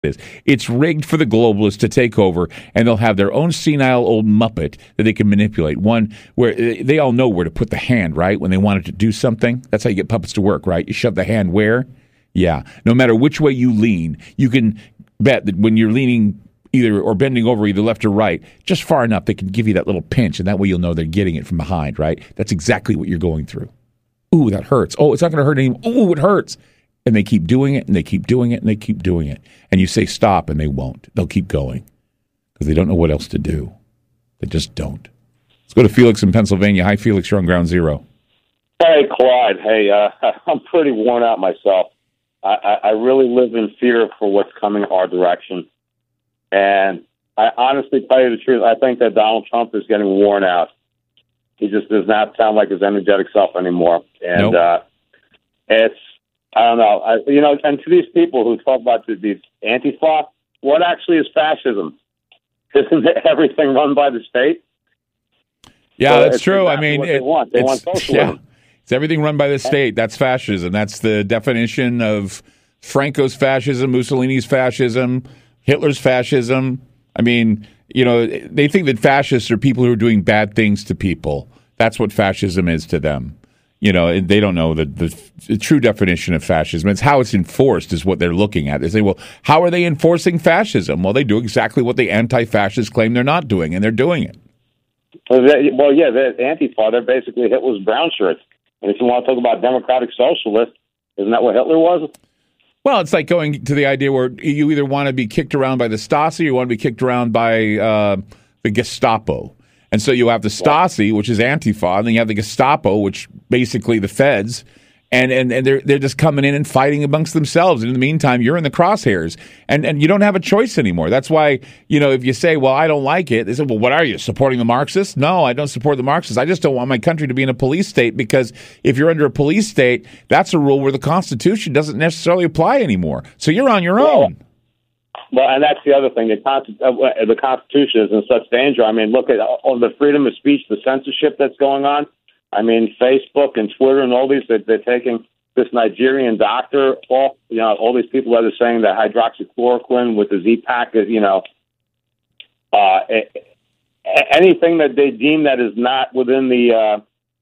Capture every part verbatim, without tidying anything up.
is. It's rigged for the globalists to take over, and they'll have their own senile old muppet that they can manipulate. One where they all know where to put the hand, right? When they want it to do something. That's how you get puppets to work, right? You shove the hand where? Yeah. No matter which way you lean, you can bet that when you're leaning either or bending over either left or right, just far enough, they can give you that little pinch, and that way you'll know they're getting it from behind, right? That's exactly what you're going through. Ooh, that hurts. Oh, it's not going to hurt anymore. Ooh, it hurts. And they keep doing it, and they keep doing it, and they keep doing it. And you say stop, and they won't. They'll keep going because they don't know what else to do. They just don't. Let's go to Felix in Pennsylvania. Hi, Felix. You're on Ground Zero. Hey, Clyde. Hey, uh, I'm pretty worn out myself. I, I, I really live in fear for what's coming our direction. And I honestly tell you the truth, I think that Donald Trump is getting worn out. He just does not sound like his energetic self anymore. And nope. uh, it's... I don't know. I, you know, and to these people who talk about the, these Antifa, what actually is fascism? Isn't everything run by the state? Yeah, so that's true. Exactly I mean, what it, they want. They want socialism. Yeah, it's everything run by the state. That's fascism. That's the definition of Franco's fascism, Mussolini's fascism, Hitler's fascism. I mean, you know, they think that fascists are people who are doing bad things to people. That's what fascism is to them. You know, they don't know the, the, the true definition of fascism. It's how it's enforced is what they're looking at. They say, well, how are they enforcing fascism? Well, they do exactly what the anti-fascists claim they're not doing, and they're doing it. Well, they, well yeah, the Antifa, they're basically Hitler's brown shirts. And if you want to talk about democratic socialists, isn't that what Hitler was? Well, it's like going to the idea where you either want to be kicked around by the Stasi or you want to be kicked around by uh, the Gestapo. And so you have the Stasi, which is Antifa, and then you have the Gestapo, which basically the feds, and, and, and they're they're just coming in and fighting amongst themselves. And in the meantime, you're in the crosshairs, and and you don't have a choice anymore. That's why, you know, if you say, well, I don't like it, they say, well, what are you, supporting the Marxists? No, I don't support the Marxists. I just don't want my country to be in a police state, because if you're under a police state, that's a rule where the Constitution doesn't necessarily apply anymore. So you're on your own. Well, and that's the other thing. The, uh, the Constitution is in such danger. I mean, look at all the freedom of speech, the censorship that's going on. I mean, Facebook and Twitter and all these, they're, they're taking this Nigerian doctor off, you know, all these people that are saying that hydroxychloroquine with the Z-Pack is, you know, uh, anything that they deem that is not within the, uh,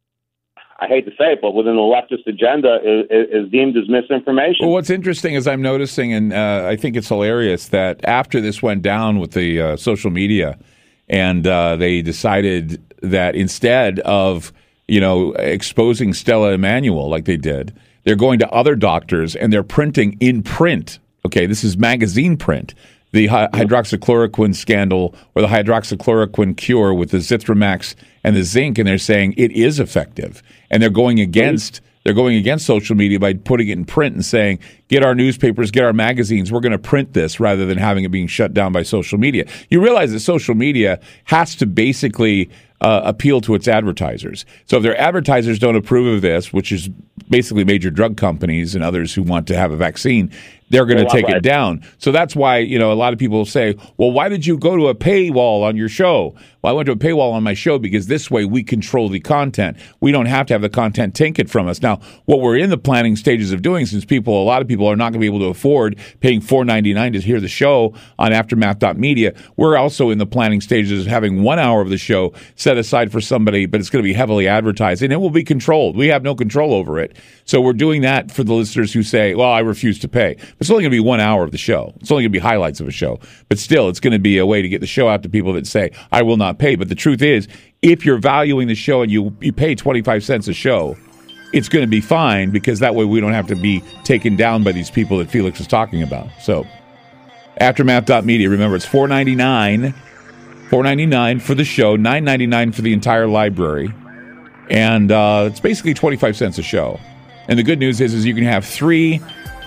I hate to say it, but within the leftist agenda is, is deemed as misinformation. Well, what's interesting is I'm noticing, and uh, I think it's hilarious, that after this went down with the uh, social media, and uh, they decided that instead of, you know, exposing Stella Emanuel like they did, they're going to other doctors and they're printing in print. Okay, this is magazine print. The hy- hydroxychloroquine scandal, or the hydroxychloroquine cure with the Zithromax and the zinc, and they're saying it is effective. And they're going against they're going against social media by putting it in print and saying, get our newspapers, get our magazines, we're going to print this, rather than having it being shut down by social media. You realize that social media has to basically uh, appeal to its advertisers. So if their advertisers don't approve of this, which is basically major drug companies and others who want to have a vaccine, they're going to well, take right. it down. So that's why, you know, a lot of people say, well, why did you go to a paywall on your show? Well, I went to a paywall on my show because this way we control the content. We don't have to have the content taken from us. Now, what we're in the planning stages of doing, since people, a lot of people are not going to be able to afford paying four ninety-nine to hear the show on aftermath dot media, we're also in the planning stages of having one hour of the show set aside for somebody, but it's going to be heavily advertised, and it will be controlled. We have no control over it. So we're doing that for the listeners who say, well, I refuse to pay. It's only going to be one hour of the show. It's only going to be highlights of a show. But still, it's going to be a way to get the show out to people that say, I will not pay. But the truth is, if you're valuing the show and you, you pay twenty-five cents a show, it's going to be fine, because that way we don't have to be taken down by these people that Felix was talking about. So, aftermath dot media, remember, it's four ninety-nine, four ninety-nine for the show, nine ninety-nine for the entire library. And uh, it's basically twenty-five cents a show. And the good news is, is you can have three...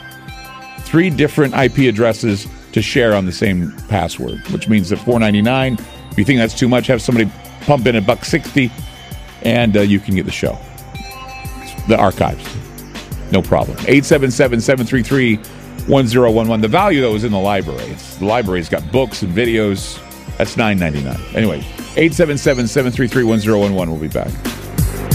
Three different I P addresses to share on the same password, which means that four ninety-nine. If you think that's too much, have somebody pump in a buck sixty, and uh, you can get the show, the archives, no problem. eight seven seven, seven three three, one zero one one. The value though is in the library. It's, the library's got books and videos. That's nine ninety-nine. Anyway, eight seven seven, seven three three, one zero one one. We'll be back.